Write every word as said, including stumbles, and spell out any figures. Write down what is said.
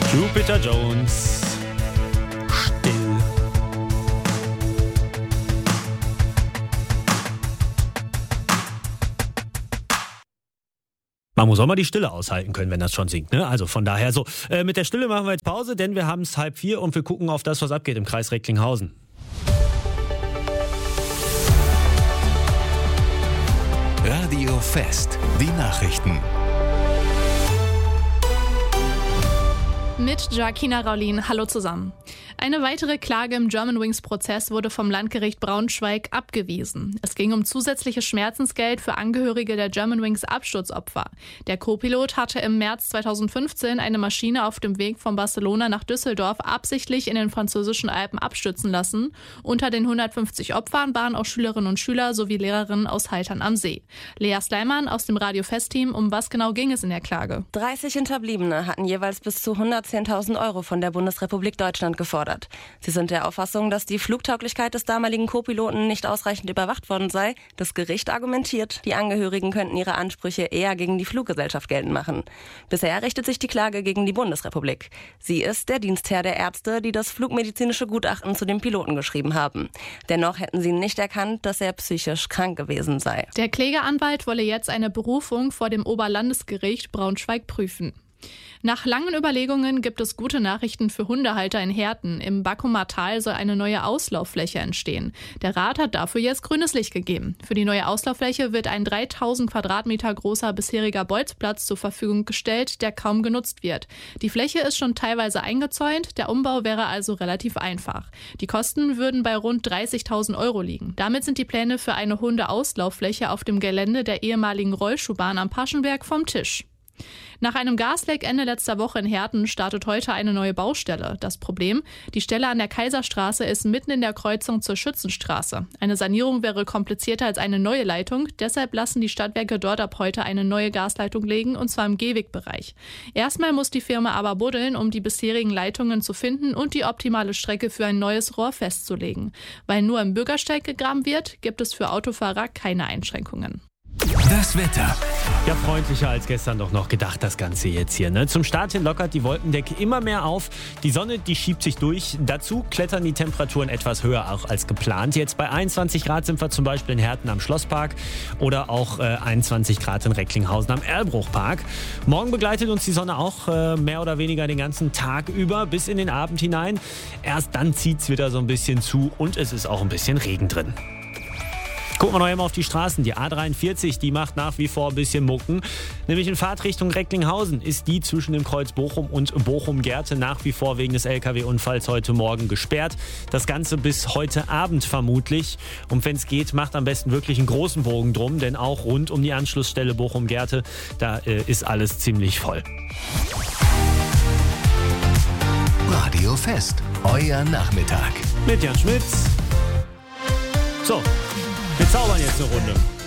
Jupiter Jones. Still. Man muss auch mal die Stille aushalten können, wenn das schon singt, ne? Also von daher so. Äh, mit der Stille machen wir jetzt Pause, denn wir haben es halb vier und wir gucken auf das, was abgeht im Kreis Recklinghausen. Radio Fest, die Nachrichten. Mit Joaquina Raulin. Hallo zusammen. Eine weitere Klage im Germanwings-Prozess wurde vom Landgericht Braunschweig abgewiesen. Es ging um zusätzliches Schmerzensgeld für Angehörige der Germanwings-Absturzopfer. Der Co-Pilot hatte im März zweitausendfünfzehn eine Maschine auf dem Weg von Barcelona nach Düsseldorf absichtlich in den französischen Alpen abstürzen lassen. Unter den hundertfünfzig Opfern waren auch Schülerinnen und Schüler sowie Lehrerinnen aus Haltern am See. Lea Sleiman aus dem Radio Fest-Team. Um was genau ging es in der Klage? dreißig Hinterbliebene hatten jeweils bis zu hundertzehntausend Euro von der Bundesrepublik Deutschland gefordert. Sie sind der Auffassung, dass die Flugtauglichkeit des damaligen Co-Piloten nicht ausreichend überwacht worden sei. Das Gericht argumentiert, die Angehörigen könnten ihre Ansprüche eher gegen die Fluggesellschaft geltend machen. Bisher richtet sich die Klage gegen die Bundesrepublik. Sie ist der Dienstherr der Ärzte, die das flugmedizinische Gutachten zu dem Piloten geschrieben haben. Dennoch hätten sie nicht erkannt, dass er psychisch krank gewesen sei. Der Klägeranwalt wolle jetzt eine Berufung vor dem Oberlandesgericht Braunschweig prüfen. Nach langen Überlegungen gibt es gute Nachrichten für Hundehalter in Herten. Im Backumer Tal soll eine neue Auslauffläche entstehen. Der Rat hat dafür jetzt grünes Licht gegeben. Für die neue Auslauffläche wird ein dreitausend Quadratmeter großer bisheriger Bolzplatz zur Verfügung gestellt, der kaum genutzt wird. Die Fläche ist schon teilweise eingezäunt, der Umbau wäre also relativ einfach. Die Kosten würden bei rund dreißigtausend Euro liegen. Damit sind die Pläne für eine Hundeauslauffläche auf dem Gelände der ehemaligen Rollschuhbahn am Paschenberg vom Tisch. Nach einem Gasleck Ende letzter Woche in Herten startet heute eine neue Baustelle. Das Problem? Die Stelle an der Kaiserstraße ist mitten in der Kreuzung zur Schützenstraße. Eine Sanierung wäre komplizierter als eine neue Leitung. Deshalb lassen die Stadtwerke dort ab heute eine neue Gasleitung legen, und zwar im Gehwegbereich. Erstmal muss die Firma aber buddeln, um die bisherigen Leitungen zu finden und die optimale Strecke für ein neues Rohr festzulegen. Weil nur im Bürgersteig gegraben wird, gibt es für Autofahrer keine Einschränkungen. Das Wetter. Ja, freundlicher als gestern doch noch gedacht, das Ganze jetzt hier, ne? Zum Start hin lockert die Wolkendecke immer mehr auf. Die Sonne, die schiebt sich durch. Dazu klettern die Temperaturen etwas höher auch als geplant. Jetzt bei einundzwanzig Grad sind wir zum Beispiel in Herten am Schlosspark oder auch äh, einundzwanzig Grad in Recklinghausen am Erlbruchpark. Morgen begleitet uns die Sonne auch äh, mehr oder weniger den ganzen Tag über bis in den Abend hinein. Erst dann zieht es wieder so ein bisschen zu und es ist auch ein bisschen Regen drin. Gucken wir noch einmal auf die Straßen. Die A dreiundvierzig, die macht nach wie vor ein bisschen Mucken. Nämlich in Fahrtrichtung Recklinghausen ist die zwischen dem Kreuz Bochum und Bochum-Gerte nach wie vor wegen des L K W-Unfalls heute Morgen gesperrt. Das Ganze bis heute Abend vermutlich. Und wenn es geht, macht am besten wirklich einen großen Bogen drum, denn auch rund um die Anschlussstelle Bochum-Gerte, da äh, ist alles ziemlich voll. Radio Fest, euer Nachmittag. Mit Jan Schmitz. So. Wir zaubern jetzt eine Runde.